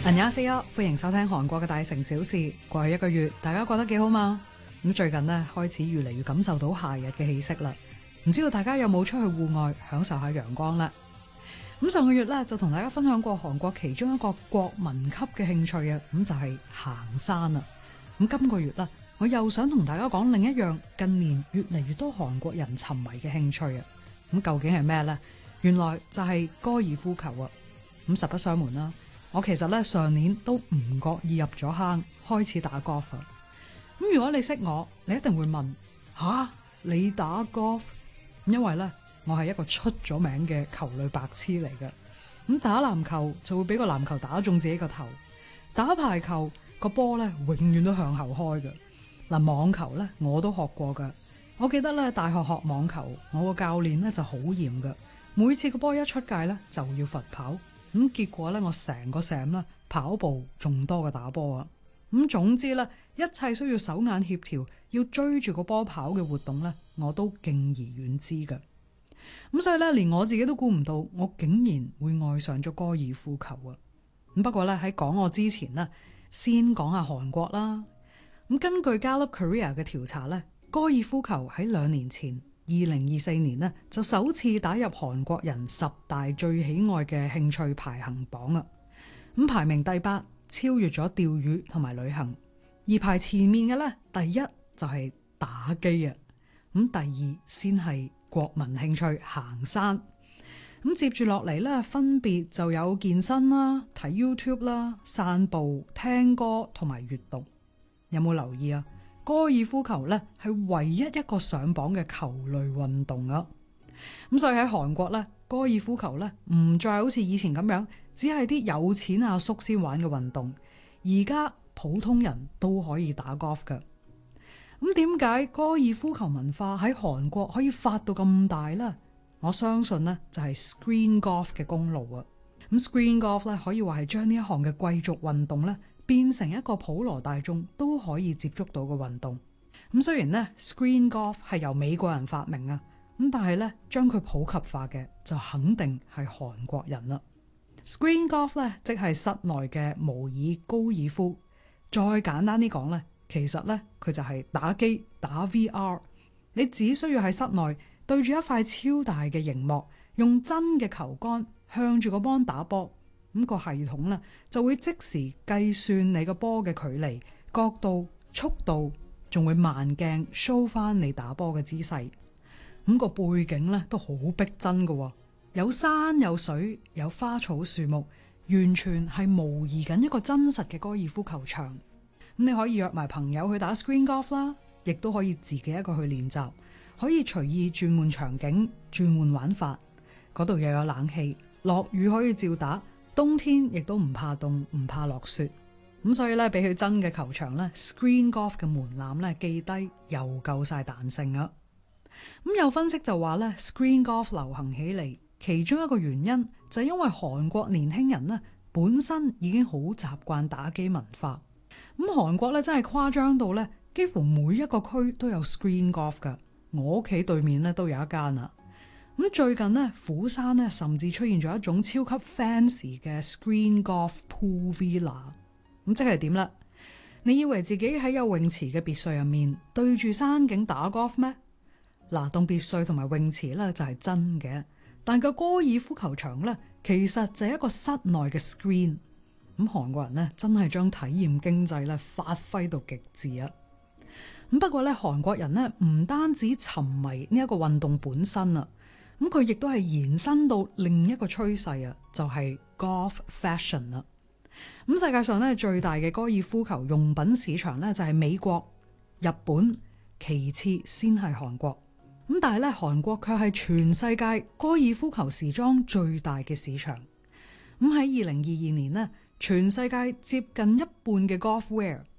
안녕하세요，歡迎收聽韓國嘅大城小事。過去一個月，大家過得幾好嘛？咁最近呢，開始越嚟越感受到夏日嘅氣息啦。唔知道大家有冇出去戶外享受下陽光啦？咁上個月呢，就同大家分享過韓國其中一個國民級嘅興趣啊，咁就係行山啊。咁今個月啦，我又想同大家講另一樣近年越嚟越多韓國人沉迷嘅興趣啊。咁究竟係咩呢？原來就係高爾夫球啊。咁實不相瞞啦，我其實咧上年都唔覺意入咗坑，開始打 golf。咁如果你識我，你一定會問：吓，你打 golf？因為咧我係一個出咗名嘅球類白痴嚟嘅。咁打籃球就會俾個籃球打中自己個頭，打排球個波咧永遠都向後開嘅。嗱，網球咧我都學過噶。我記得咧大學學網球，我個教練咧就好嚴嘅，每次個波一出界咧就要罰跑。咁結果咧，我成個 sem 啦，跑步仲多過打波啊！咁總之咧，一切需要手眼協調，要追住個波跑嘅活動咧，我都敬而遠之嘅。咁所以咧，連我自己都估唔到，我竟然會愛上咗高爾夫球啊！咁不過咧，喺講我之前呢，先講下韓國啦。咁根據 Gallup Korea 嘅調查咧，高爾夫球喺2年前2024年呢，就首次打入韓國人10大最喜愛嘅興趣排行榜啊！咁排名第8，超越咗釣魚同埋旅行。而排前面嘅咧，第一就係打機啊，咁第二先係國民興趣行山。咁接住落嚟咧，分別就有健身啦、睇 YouTube 啦、散步、聽歌同埋閱讀。有冇留意啊？高爾夫球咧係唯一一個上榜嘅球類運動啊！咁所以喺韓國咧，高爾夫球咧唔再好似以前咁樣，只係啲有錢阿叔先玩嘅運動。而家普通人都可以打 golf 噶。咁點解高爾夫球文化喺韓國可以發到咁大呢？我相信呢就係 screen golf 嘅功勞啊！咁 screen golf 咧可以話係將呢一項嘅貴族運動咧，變成一個普羅大眾都可以接觸到嘅運動。咁雖然呢 screen golf 係由美國人發明啊，咁但係咧將佢普及化嘅就肯定係韓國人啦。screen golf 咧即係室內嘅模擬高爾夫。再簡單啲講咧，其實咧佢就係打機打 VR。你只需要喺室內對住一塊超大嘅熒幕，用真嘅球桿向住個波打波。咁個系統咧就會即時計算你個波嘅距離、角度、速度，仲會慢鏡 show 翻你打波嘅姿勢。咁個背景咧都好逼真㗎喎，有山有水有花草樹木，完全係模擬緊一個真實嘅高爾夫球場。咁你可以約埋朋友去打 screen golf 啦，亦都可以自己一個去練習，可以隨意轉換場景、轉換玩法。嗰度又有冷氣，落雨可以照打。冬天亦都唔怕凍，唔怕落雪，咁所以咧，比起真嘅球場咧，screen golf 嘅門檻咧既低又夠晒彈性啊！咁有分析就話咧，screen golf 流行起嚟，其中一個原因就係因為韓國年輕人咧本身已經好習慣打機文化。咁韓國咧真係誇張到咧，幾乎每一個區都有 screen golf 噶。我屋企對面咧都有一間啊。咁最近呢，釜山咧甚至出現咗一種超級 fancy 嘅 screen golf pool villa。咁即係點啦？你以為自己喺有泳池嘅別墅入面對住山景打 golf 咩？嗱，棟別墅同埋泳池咧就係真嘅，但個高爾夫球場咧其實就係一個室內嘅 screen。咁韓國人咧真係將體驗經濟咧發揮到極致啊！咁不過咧，韓國人咧唔單止沉迷呢一個運動本身啊。咁佢亦都係延伸到另一個趨勢啊，就係 golf fashion 啦。咁世界上咧最大嘅高爾夫球用品市場咧就係美國、日本，其次先係韓國。咁但係咧韓國卻係全世界高爾夫球時裝最大嘅市場。咁喺2022年呢，全世界接近一半嘅 golf wear